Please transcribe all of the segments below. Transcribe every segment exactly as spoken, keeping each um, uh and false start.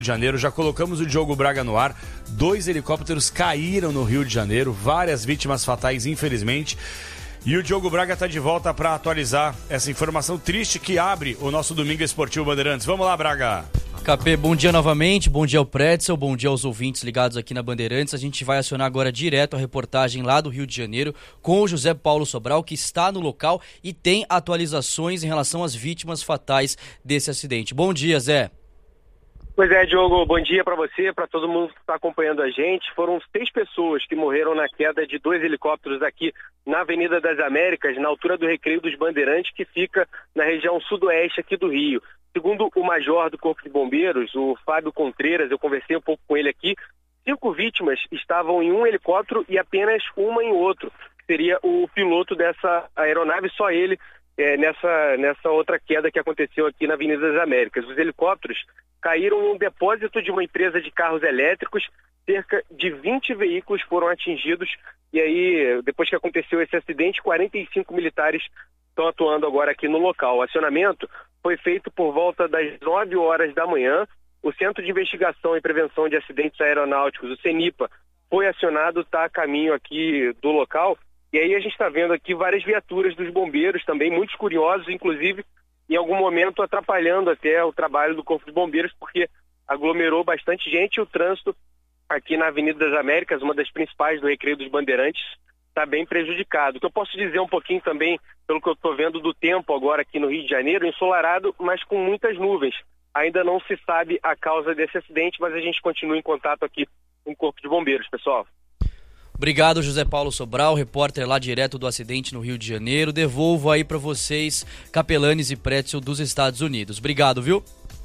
de Janeiro, já colocamos o Diogo Braga no ar. Dois helicópteros caíram no Rio de Janeiro, várias vítimas fatais, infelizmente. E o Diogo Braga está de volta para atualizar essa informação triste que abre o nosso Domingo Esportivo Bandeirantes. Vamos lá, Braga! K P, bom dia novamente, bom dia ao Pretzel, bom dia aos ouvintes ligados aqui na Bandeirantes. A gente vai acionar agora direto a reportagem lá do Rio de Janeiro com o José Paulo Sobral, que está no local e tem atualizações em relação às vítimas fatais desse acidente. Bom dia, Zé. Pois é, Diogo, bom dia para você, para todo mundo que está acompanhando a gente. Foram seis pessoas que morreram na queda de dois helicópteros aqui na Avenida das Américas, na altura do Recreio dos Bandeirantes, que fica na região sudoeste aqui do Rio. Segundo o major do Corpo de Bombeiros, o Fábio Contreiras, eu conversei um pouco com ele aqui, cinco vítimas estavam em um helicóptero e apenas uma em outro, que seria o piloto dessa aeronave, só ele, é, nessa, nessa outra queda que aconteceu aqui na Avenida das Américas. Os helicópteros caíram em um depósito de uma empresa de carros elétricos, cerca de vinte veículos foram atingidos, e aí, depois que aconteceu esse acidente, quarenta e cinco militares estão atuando agora aqui no local. O acionamento foi feito por volta das nove horas da manhã. O Centro de Investigação e Prevenção de Acidentes Aeronáuticos, o CENIPA, foi acionado, está a caminho aqui do local, e aí a gente está vendo aqui várias viaturas dos bombeiros também, muitos curiosos, inclusive, em algum momento atrapalhando até o trabalho do Corpo de Bombeiros, porque aglomerou bastante gente e o trânsito aqui na Avenida das Américas, uma das principais do Recreio dos Bandeirantes, está bem prejudicado. O que eu posso dizer um pouquinho também, pelo que eu estou vendo do tempo agora aqui no Rio de Janeiro, ensolarado, mas com muitas nuvens. Ainda não se sabe a causa desse acidente, mas a gente continua em contato aqui com o Corpo de Bombeiros, pessoal. Obrigado, José Paulo Sobral, repórter lá direto do acidente no Rio de Janeiro. Devolvo aí para vocês, Capelanes e Pretzel dos Estados Unidos. Obrigado, viu?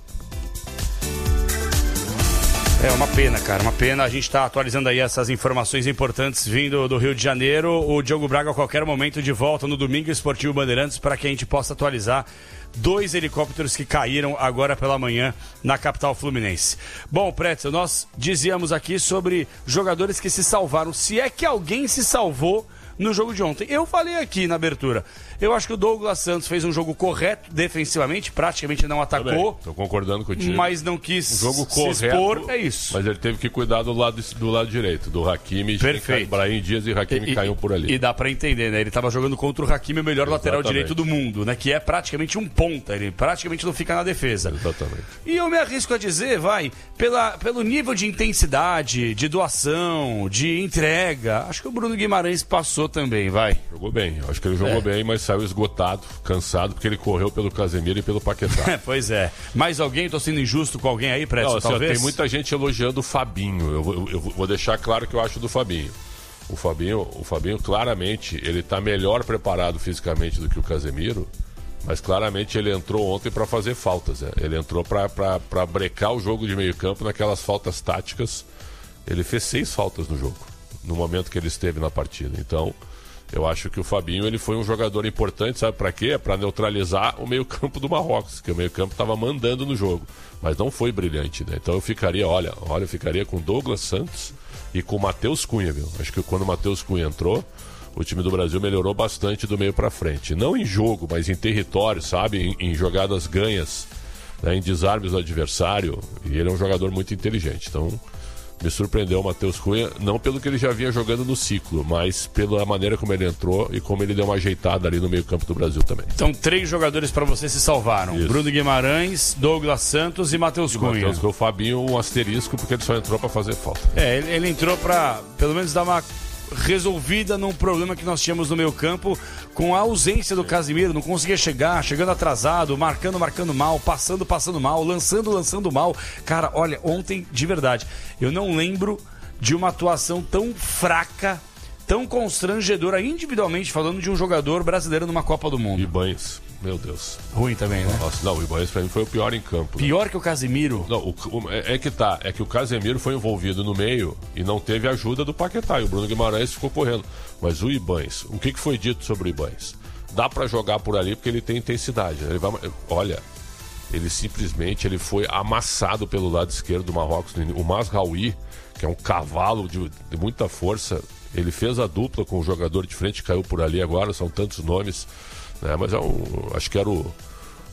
É uma pena, cara, uma pena. A gente está atualizando aí essas informações importantes vindo do Rio de Janeiro. O Diogo Braga a qualquer momento de volta no Domingo Esportivo Bandeirantes para que a gente possa atualizar dois helicópteros que caíram agora pela manhã na capital fluminense. Bom, Pretzel, nós dizíamos aqui sobre jogadores que se salvaram. Se é que alguém se salvou no jogo de ontem. Eu falei aqui na abertura. Eu acho que o Douglas Santos fez um jogo correto defensivamente, praticamente não atacou. Estou concordando contigo. Mas não quis um jogo correto, se expor, é isso. Mas ele teve que cuidar do lado, do lado direito, do Hakimi. Perfeito. Brahim Dias e Hakimi caíram por ali. E dá pra entender, né? Ele tava jogando contra o Hakimi, o melhor Exatamente. lateral direito do mundo, né? Que é praticamente um ponta, ele praticamente não fica na defesa. Exatamente. E eu me arrisco a dizer, vai, pela, pelo nível de intensidade, de doação, de entrega, acho que o Bruno Guimarães passou também, vai. Jogou bem, acho que ele jogou é. bem, mas saiu esgotado, cansado, porque ele correu pelo Casemiro e pelo Paquetá. Pois é. Mais alguém? Tô sendo injusto com alguém aí, Pretzel, assim, talvez? Tem muita gente elogiando o Fabinho. Eu, eu, eu vou deixar claro o que eu acho do Fabinho. O Fabinho, o Fabinho claramente, ele tá melhor preparado fisicamente do que o Casemiro, mas claramente ele entrou ontem para fazer faltas. Né? Ele entrou para brecar o jogo de meio campo naquelas faltas táticas. Ele fez seis faltas no jogo, no momento que ele esteve na partida. Então, eu acho que o Fabinho ele foi um jogador importante, sabe para quê? Para neutralizar o meio-campo do Marrocos, que o meio-campo estava mandando no jogo, mas não foi brilhante, né? Então eu ficaria, olha, olha, eu ficaria com Douglas Santos e com o Matheus Cunha, viu? Acho que quando o Matheus Cunha entrou, o time do Brasil melhorou bastante do meio para frente. Não em jogo, mas em território, sabe? Em, em jogadas ganhas, né? Em desarmes do adversário. E ele é um jogador muito inteligente. Então, me surpreendeu o Matheus Cunha, não pelo que ele já vinha jogando no ciclo, mas pela maneira como ele entrou e como ele deu uma ajeitada ali no meio-campo do Brasil também. Então, três jogadores para você se salvaram: Isso. Bruno Guimarães, Douglas Santos e Matheus Cunha. Matheus Cunha, o Fabinho, um asterisco, porque ele só entrou para fazer falta. É, ele, ele entrou para, pelo menos, dar uma resolvida num problema que nós tínhamos no meio campo com a ausência do Casemiro, não conseguia chegar, chegando atrasado, marcando, marcando mal, passando, passando mal, lançando, lançando mal. Cara, olha, ontem, de verdade, eu não lembro de uma atuação tão fraca, tão constrangedora, individualmente falando, de um jogador brasileiro numa Copa do Mundo. Ibanez, meu Deus. Ruim também, né? Nossa, não, o Ibanez pra mim foi o pior em campo. Pior né? que o Casemiro? Não, o, o, é, é que tá, é que o Casemiro foi envolvido no meio e não teve ajuda do Paquetá, e o Bruno Guimarães ficou correndo. Mas o Ibanez, o que, que foi dito sobre o Ibanez? Dá pra jogar por ali porque ele tem intensidade. Ele vai, olha, ele simplesmente ele foi amassado pelo lado esquerdo do Marrocos. O Mazraoui, que é um cavalo de, de muita força, ele fez a dupla com o jogador de frente, caiu por ali agora, são tantos nomes, né? Mas é um, acho que era o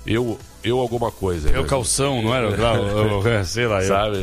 eu, eu alguma coisa. Eu calção, não era? Sei lá. Sabe?